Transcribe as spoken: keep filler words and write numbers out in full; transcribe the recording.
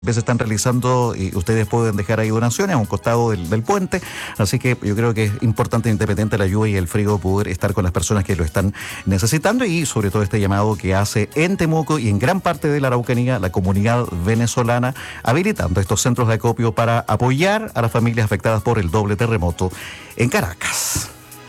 se están realizando y ustedes pueden dejar ahí donaciones a un costado del, del puente, así que yo creo que es importante, independiente de la lluvia y el frío, poder estar con las personas que lo están necesitando y sobre todo este llamado que hace en Temuco y en gran parte de la Araucanía la comunidad venezolana, habilitando estos centros de acopio para apoyar a las familias afectadas por el doble terremoto en Caracas.